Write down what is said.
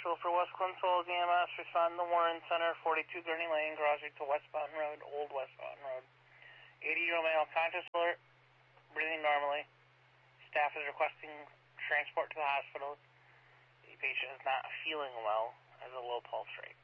Central for West Clinton Falls EMS. Respond to Warren Center, 42 Gurney Lane, Crossing to West Mountain Road, Old West Mountain Road. 80-year-old male, conscious alert, breathing normally. Staff is requesting transport to the hospital. The patient is not feeling well, has a low pulse rate.